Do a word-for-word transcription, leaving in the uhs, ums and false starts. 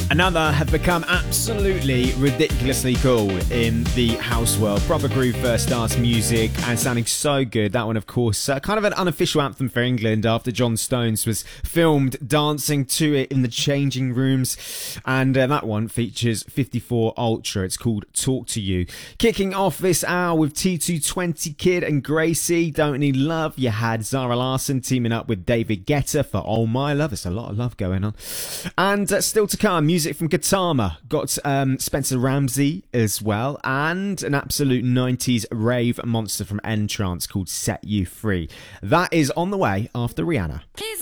Another have become absolutely ridiculously cool in the house world. Proper groove first dance music and sounding so good. That one, of course, uh, kind of an unofficial anthem for England after John Stones was filmed dancing to it in the changing rooms. And uh, that one features fifty-four Ultra. It's called Talk to You. Kicking off this hour with T two twenty Kid and Gracie, Don't Need Love. You had Zara Larsson teaming up with David Guetta for Oh My Love. There's a lot of love going on. And uh, still to come, music from Katama. Got um, Spencer Ramsey as well, and an absolute nineties rave monster from N-Trance called Set You Free. That is on the way after Rihanna. Please